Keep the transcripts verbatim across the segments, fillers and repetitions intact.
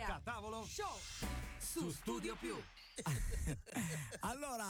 Scattavolo Show su Studio Più. Allora,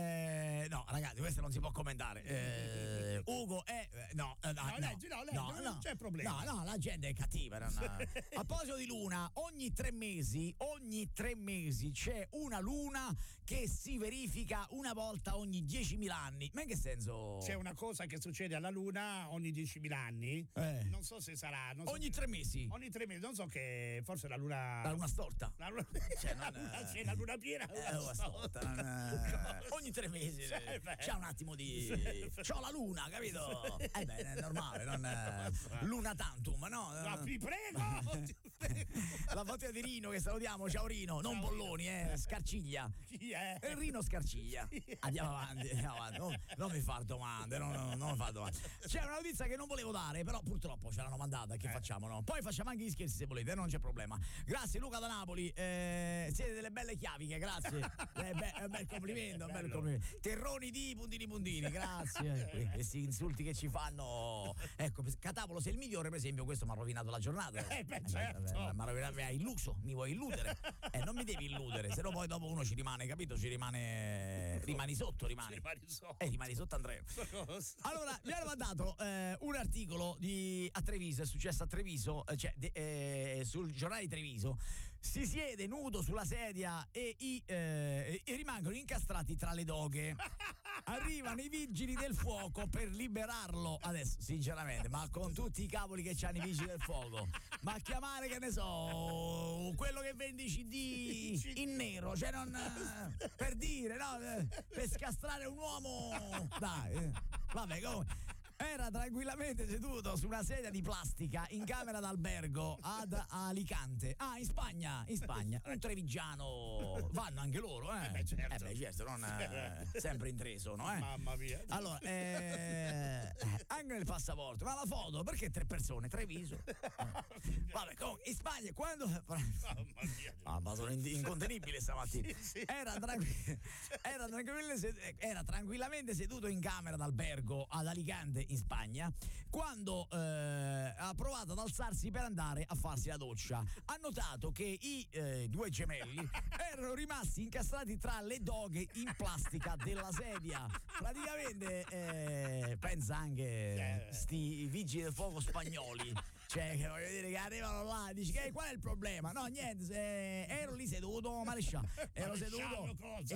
eh, no, ragazzi, questo non si può commentare. Eh, Ugo è. Eh, no, no, no, no, leggi, no, leggi, no, non c'è problema. No, no, la gente è cattiva. Non... A proposito di luna, ogni tre mesi, ogni tre mesi c'è una luna che si verifica una volta ogni diecimila anni. Ma in che senso? C'è una cosa che succede alla luna ogni diecimila anni. Eh. Non so se sarà. Non so ogni se... tre mesi. Ogni tre mesi, non so che forse la luna. La luna storta. La luna, cioè, non... la luna, c'è la luna piena. Eh, la storta. Non... ogni tre mesi Cioè, c'è un attimo di. C'ho la luna, capito? Eh beh, è normale, non. Luna tantum, no? Ma vi prego! Ti prego. La foto di Rino che salutiamo, ciao Rino, non ciao, Bolloni, eh, Scarciglia. Chi è? Il Rino Scarciglia. Andiamo avanti, andiamo avanti. Non, non mi far domande, non, non, non mi far domande. C'è una notizia che non volevo dare, però purtroppo ce l'hanno mandata, che eh. facciamo, no? Poi facciamo anche gli scherzi se volete, non c'è problema. Grazie Luca da Napoli, eh, siete delle belle chiaviche, grazie. Eh, be- un bel complimento, un bel complimento. Terroni di puntini puntini, grazie. Questi insulti che ci fanno. Ecco, Catavolo sei il migliore, per esempio, questo mi ha rovinato la giornata. Eh beh, certo. Mi ha illuso, mi vuoi illudere? Eh, non mi devi illudere, se no poi dopo uno ci rimane, capito? Ci rimane. Rimani sotto, rimani. Rimani sotto. Eh, rimani sotto Andrea. Allora, mi hanno mandato eh, un articolo di a Treviso, è successo a Treviso, eh, cioè de, eh, sul giornale di Treviso. Si siede nudo sulla sedia e, i, eh, e rimangono incastrati tra le doghe. Arrivano i vigili del fuoco per liberarlo. Adesso, sinceramente, ma con tutti i cavoli che c'hanno i vigili del fuoco, ma chiamare, che ne so, quello che vende i C D in nero, cioè non. Per dire, no? Per scastrare un uomo. Dai, vabbè, comunque. Era tranquillamente seduto su una sedia di plastica in camera d'albergo ad Alicante. Ah, in Spagna, in Spagna. Un trevigiano. Vanno anche loro, eh? Eh beh, certo. Eh beh, certo, non eh, sempre in tre sono, eh? Mamma mia. Allora, eh, anche nel passaporto, ma la foto, perché tre persone? Treviso. Eh. Vabbè, comunque, in Spagna, quando. Mamma mia. Ah, ma sono incontenibile stamattina. Sì, sì. Era, tranqu- era, tranquillamente, era tranquillamente seduto in camera d'albergo ad Alicante, in Spagna, quando eh, ha provato ad alzarsi per andare a farsi la doccia. Ha notato che i eh, due gemelli erano rimasti incastrati tra le doghe in plastica della sedia. Praticamente eh, pensa anche sti vigili del fuoco spagnoli, cioè che voglio dire che arrivano là e dici che qual è il problema? No, niente, se ero lì seduto, maresciallo, ero seduto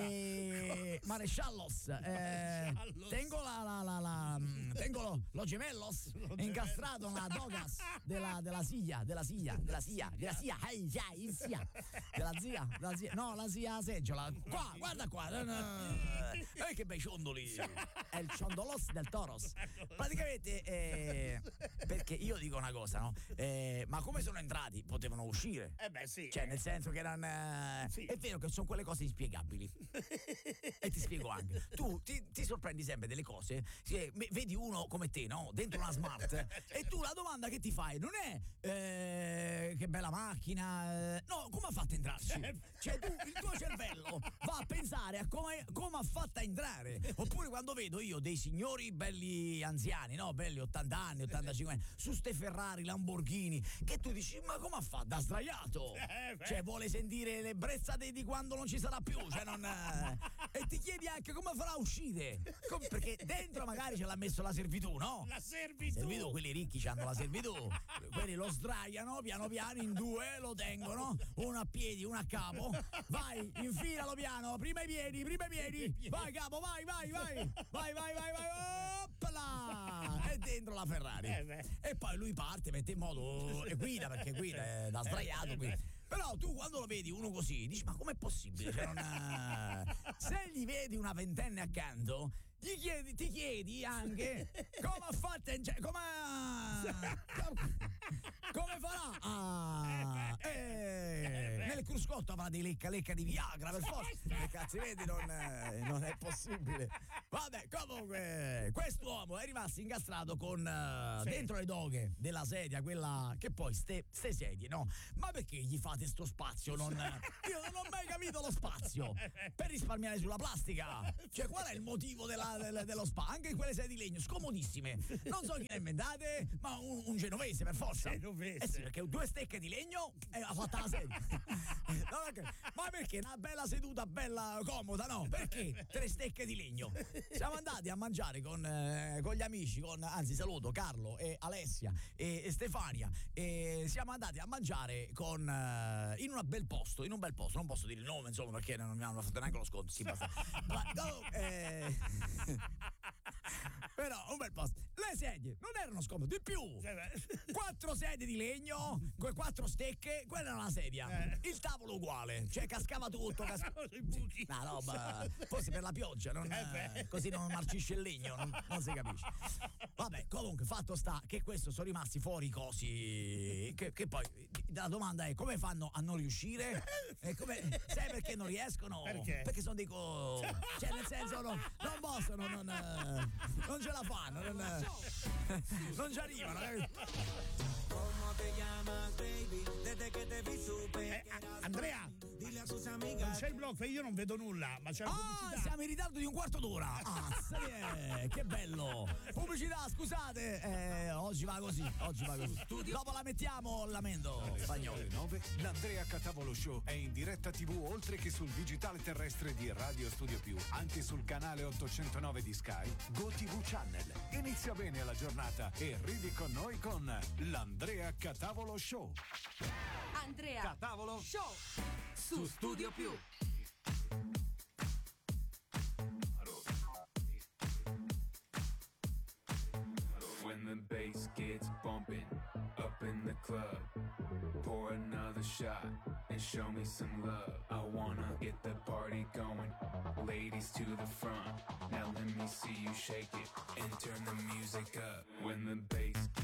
e maresciallos, eh, tengo la, la, la, la tengo lo, lo gemellos incastrato nella dogas della, della siglia, della siglia, della sia, della sia, eh, sia, il sia, della zia, della zia, no, la zia seggiola, qua, guarda qua, eh, che bei ciondoli, è il ciondolos del toros. Praticamente, eh, perché io dico una cosa, no? Eh, ma come sono entrati? Potevano uscire. Eh beh, sì. Cioè, nel senso che erano. Eh, sì. È vero che sono quelle cose inspiegabili. E ti spiego anche. Tu ti, ti sorprendi sempre delle cose. Sì, vedi uno come te, no? Dentro una smart. E tu la domanda che ti fai non è eh, che bella macchina. Eh, no, come ha fatto a entrarci? Cioè, tu, il tuo cervello va a pensare a come, come ha fatto a entrare. Oppure quando vedo io dei signori belli anziani, no? Belli ottanta anni, ottantacinque anni, su ste Ferrari, Lamborghini, che tu dici, ma come ha fatto? Da sdraiato. Cioè, vuole sentire l'ebbrezza di, di quando non ci sarà più. Cioè, non, eh, e ti chiedi anche come farà a uscire. Come, perché dentro magari ce l'ha messo la servitù, no? La servitù. servitù, quelli ricchi hanno la servitù. Quelli lo sdraiano piano piano in due, lo tengono, uno a piedi, uno a capo. Vai, infilalo piano, prima i piedi, prima i piedi. Vai capo, vai, vai, vai. Vai, vai, vai, vai. Oppala! E dentro la Ferrari. E poi lui parte, mette in moto e guida, perché guida è da sdraiato qui. Però tu quando lo vedi uno così dici, ma com'è possibile? Cioè, non ha... Se gli vedi una ventenne accanto, gli chiedi, ti chiedi anche come ha fatto, come come farà ah, eh, nel cruscotto avrà dei lecca lecca di Viagra per forza, che cazzo vedi, non, non è possibile. Va Vabbè, comunque, quest'uomo è rimasto incastrato con uh, Sì. dentro le doghe della sedia, quella che poi ste, ste sedie, no? Ma perché gli fate sto spazio? Non, io non ho mai capito lo spazio. Per risparmiare sulla plastica. Cioè, qual è il motivo della, del- dello spa? Anche quelle sedie di legno, scomodissime. Non so chi le ha inventate, ma un, un genovese per forza. Genovese. Eh sì, perché due stecche di legno e ha fatta la sedia. No, perché- ma perché una bella seduta, bella comoda, no? Perché tre stecche di legno? Siamo andati a mangiare con, eh, con gli amici, con, anzi saluto Carlo e Alessia e, e Stefania, e siamo andati a mangiare con eh, in un bel posto, in un bel posto, non posso dire il nome insomma perché non mi hanno fatto neanche lo sconto, sì, basta. Ma, no, eh, però un bel posto. Le sedie non erano scomode, di più. Quattro sedie di legno, con quattro stecche, quella era una sedia. Eh. Il tavolo uguale, cioè cascava tutto, cascava. I buchi. No, roba, forse per la pioggia, non, Eh beh. eh, così non marcisce il legno, non, non si capisce. Vabbè, comunque, fatto sta che questo sono rimasti fuori i cosi. Che, che poi la domanda è: come fanno a non riuscire? E come, sai perché non riescono? Perché? Perché sono dei co. Cioè, nel senso, non, non possono, non, eh, non ce la fanno, non, eh, non ci arrivano. eh. ¿Cómo te llamas, baby? Desde que te vi supe Eh, que a- eras Andrea, mía. Dile a sus non amigas. c'è il blocco, io non vedo nulla, ma c'è la Ah, pubblicità. siamo in ritardo di un quarto d'ora. Ah, sai che, che bello. Pubblicità, scusate. Eh, oggi va così, oggi va così. Dopo la mettiamo, lamento. Spagnolo. Alle nove, l'Andrea Catavolo Show è in diretta tivù oltre che sul digitale terrestre di Radio Studio Più, anche sul canale ottocentonove di Sky, GoTV Channel. Inizia bene la giornata e ridi con noi con l'Andrea Catavolo Show. Andrea Catavolo Show Su Studio Più. When the bass gets bumping up in the club, pour another shot and show me some love. I wanna get the party going, ladies to the front. Now let me see you shake it and turn the music up. When the bass